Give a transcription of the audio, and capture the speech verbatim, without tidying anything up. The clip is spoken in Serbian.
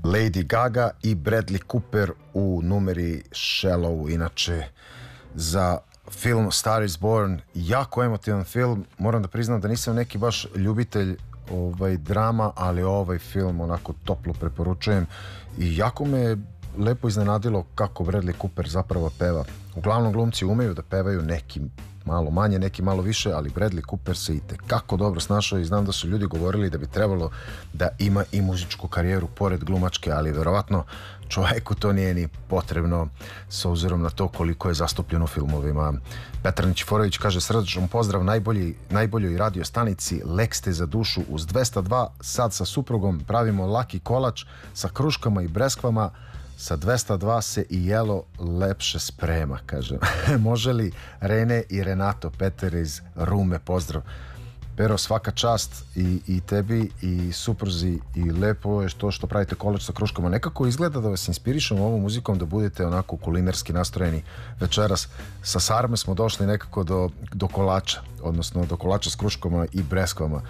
Lady Gaga i Bradley Cooper u numeri Shallow, inače za film Star is Born, jako emotivan film. Moram da priznam da nisam neki baš ljubitelj ovaj, drama, ali ovaj film onako toplo preporučujem i jako me lepo iznenadilo kako Bradley Cooper zapravo peva. Uglavnom glumci umeju da pevaju, neki malo manje, neki malo više, ali Bradley Cooper se i tekako dobro snašao i znam da su ljudi govorili da bi trebalo da ima i muzičku karijeru pored glumačke, ali verovatno čovjeku to nije ni potrebno s obzirom na to koliko je zastupljeno u filmovima. Petar Ničiforović kaže: srdačan pozdrav najbolji, najboljoj radio stanici, lek ste za dušu uz dvesta dva, sad sa suprugom pravimo laki kolač sa kruškama i breskvama, sa dvesta dva se i jelo lepše sprema, kaže. Može li Rene i Renato? Peter iz Rume, pozdrav. Pero, svaka čast i, i tebi i supruzi i lepo je to što pravite kolač sa kruškama. Nekako izgleda da vas inspirišem ovom muzikom da budete onako kulinarski nastrojeni večeras. Sa sarme smo došli nekako do, do kolača, odnosno do kolača s kruškama i breskvama.